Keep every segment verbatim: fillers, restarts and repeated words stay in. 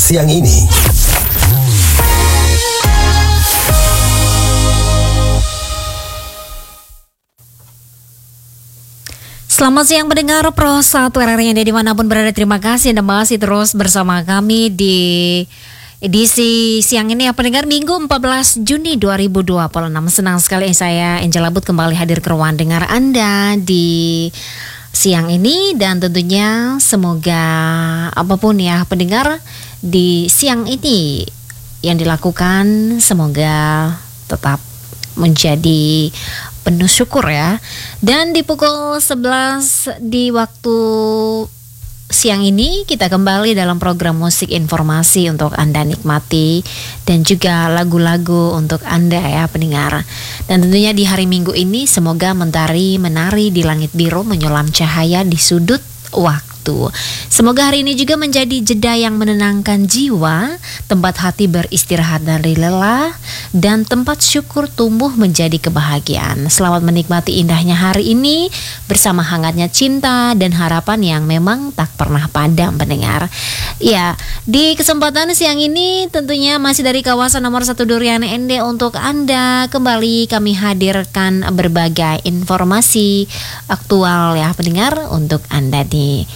siang ini. Selamat siang pendengar Pro satu R R I yang dimanapun berada. Terima kasih Anda masih terus bersama kami di edisi siang ini ya pendengar, Minggu empat belas Juni dua ribu dua puluh enam. Senang sekali saya Angela Bud kembali hadir ke ruang dengar Anda di siang ini. Dan tentunya semoga apapun ya pendengar di siang ini yang dilakukan, semoga tetap menjadi penuh syukur ya. Dan di pukul sebelas di waktu siang ini kita kembali dalam program musik informasi untuk Anda nikmati dan juga lagu-lagu untuk Anda ya pendengar. Dan tentunya di hari Minggu ini semoga mentari menari di langit biru, menyulam cahaya di sudut waktu. Semoga hari ini juga menjadi jeda yang menenangkan jiwa, tempat hati beristirahat dari lelah, dan tempat syukur tumbuh menjadi kebahagiaan. Selamat menikmati indahnya hari ini bersama hangatnya cinta dan harapan yang memang tak pernah padam pendengar. Ya, di kesempatan siang ini tentunya masih dari kawasan nomor satu Durian Ende untuk Anda. Kembali kami hadirkan berbagai informasi aktual ya pendengar untuk Anda di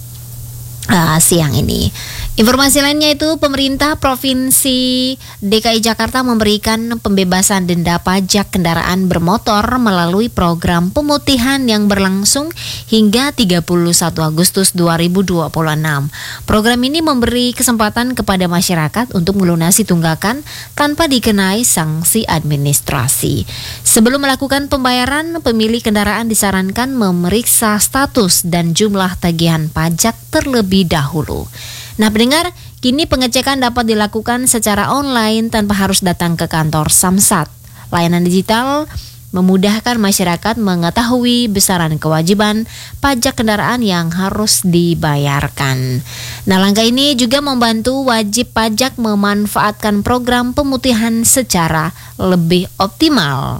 Uh, siang ini. Informasi lainnya itu pemerintah Provinsi D K I Jakarta memberikan pembebasan denda pajak kendaraan bermotor melalui program pemutihan yang berlangsung hingga tiga puluh satu Agustus dua ribu dua puluh enam. Program ini memberi kesempatan kepada masyarakat untuk melunasi tunggakan tanpa dikenai sanksi administrasi. Sebelum melakukan pembayaran, pemilik kendaraan disarankan memeriksa status dan jumlah tagihan pajak terlebih dahulu. Nah pendengar, kini pengecekan dapat dilakukan secara online tanpa harus datang ke kantor Samsat. Layanan digital memudahkan masyarakat mengetahui besaran kewajiban pajak kendaraan yang harus dibayarkan. Nah langkah ini juga membantu wajib pajak memanfaatkan program pemutihan secara lebih optimal.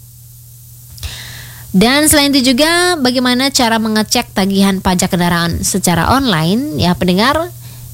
Dan selain itu juga bagaimana cara mengecek tagihan pajak kendaraan secara online ya pendengar.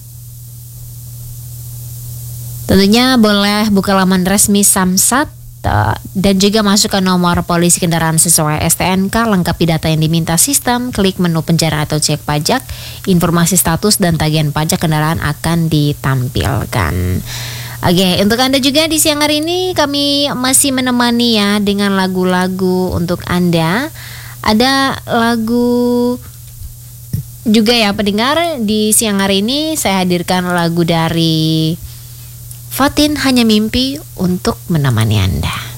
Tentunya boleh buka laman resmi Samsat dan juga masukkan nomor polisi kendaraan sesuai S T N K, lengkapi data yang diminta sistem, klik menu pencarian atau cek pajak, informasi status dan tagihan pajak kendaraan akan ditampilkan. Oke, untuk Anda juga di siang hari ini kami masih menemani ya dengan lagu-lagu untuk Anda. Ada lagu juga ya pendengar, di siang hari ini saya hadirkan lagu dari Fatin Hanya Mimpi untuk menemani Anda.